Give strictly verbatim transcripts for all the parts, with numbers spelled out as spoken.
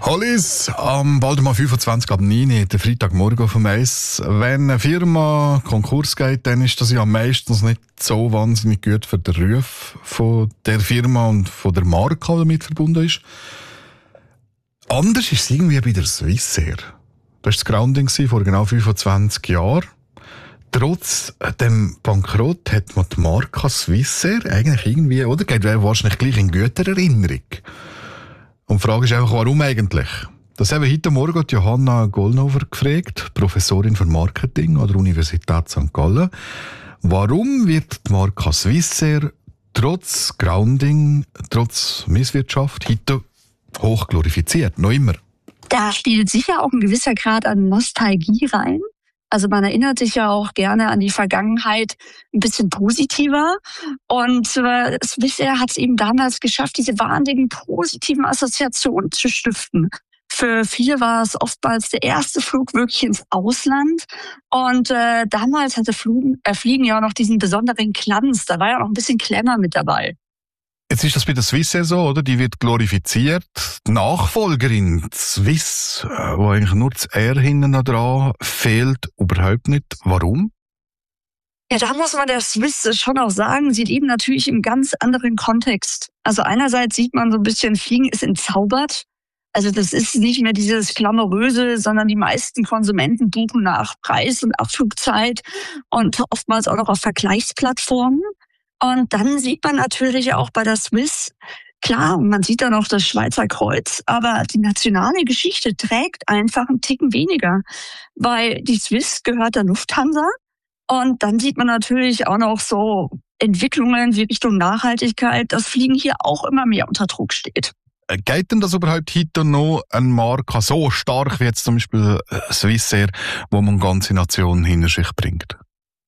Hollis, am bald mal fünfundzwanzig ab neun Uhr, der Freitagmorgen vom Eis. Wenn eine Firma Konkurs geht, dann ist das ja meistens nicht so wahnsinnig gut für den Ruf von der Firma und von der Marke, die damit verbunden ist. Anders ist es irgendwie bei der Swissair. Das war das Grounding vor genau fünfundzwanzig Jahren. Trotz dem Bankrott hat man die Marke Swissair eigentlich irgendwie, oder? Geht wahrscheinlich gleich in guter Erinnerung. Und die Frage ist einfach, warum eigentlich? Das haben wir heute Morgen Johanna Gollnhofer gefragt, Professorin für Marketing an der Universität Sankt Gallen. Warum wird die Marke Swissair trotz Grounding, trotz Misswirtschaft heute hoch glorifiziert? Noch immer. Da spielt sicher auch ein gewisser Grad an Nostalgie rein. Also man erinnert sich ja auch gerne an die Vergangenheit ein bisschen positiver. Und äh, Swissair hat es eben damals geschafft, diese wahnsinnigen positiven Assoziationen zu stiften. Für viele war es oftmals der erste Flug wirklich ins Ausland. Und äh, damals hatte Flug, äh, Fliegen ja auch noch diesen besonderen Glanz. Da war ja noch ein bisschen Glamour mit dabei. Jetzt ist das bei der Swissair so, oder? Die wird glorifiziert. Die Nachfolgerin, die Swiss, äh, wo eigentlich nur das R hinten dran fehlt, überhaupt nicht. Warum? Ja, da muss man der Swiss schon auch sagen, sie leben natürlich im ganz anderen Kontext. Also einerseits sieht man so ein bisschen, Fliegen ist entzaubert. Also das ist nicht mehr dieses Glamouröse, sondern die meisten Konsumenten buchen nach Preis und Abflugzeit und oftmals auch noch auf Vergleichsplattformen. Und dann sieht man natürlich auch bei der Swiss, klar, man sieht da noch das Schweizer Kreuz, aber die nationale Geschichte trägt einfach einen Ticken weniger, weil die Swiss gehört der Lufthansa. Und dann sieht man natürlich auch noch so Entwicklungen wie Richtung Nachhaltigkeit, dass Fliegen hier auch immer mehr unter Druck steht. Geht denn das überhaupt heute noch eine Marke so stark wie jetzt zum Beispiel Swissair, wo man ganze Nationen hinter sich bringt?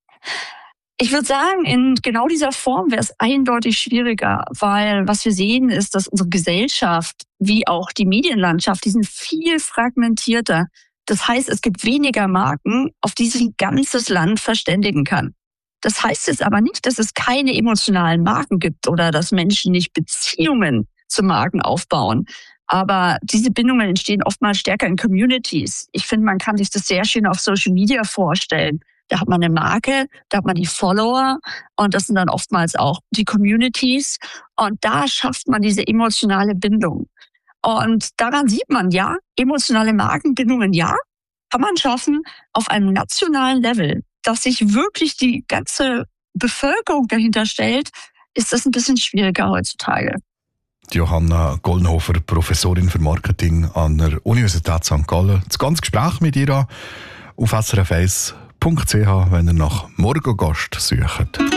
Ich würde sagen, in genau dieser Form wäre es eindeutig schwieriger, weil was wir sehen ist, dass unsere Gesellschaft wie auch die Medienlandschaft, die sind viel fragmentierter. Das heißt, es gibt weniger Marken, auf die sich ein ganzes Land verständigen kann. Das heißt jetzt aber nicht, dass es keine emotionalen Marken gibt oder dass Menschen nicht Beziehungen zu Marken aufbauen. Aber diese Bindungen entstehen oftmals stärker in Communities. Ich finde, man kann sich das sehr schön auf Social Media vorstellen. Da hat man eine Marke, da hat man die Follower und das sind dann oftmals auch die Communities. Und da schafft man diese emotionale Bindung. Und daran sieht man, ja, emotionale Markenbindungen, ja, kann man schaffen auf einem nationalen Level. Dass sich wirklich die ganze Bevölkerung dahinter stellt, ist das ein bisschen schwieriger heutzutage. Johanna Gollnhofer, Professorin für Marketing an der Universität Sankt Gallen. Das ganze Gespräch mit ihr auf S R F eins punkt c h, wenn ihr nach Morgengast sucht.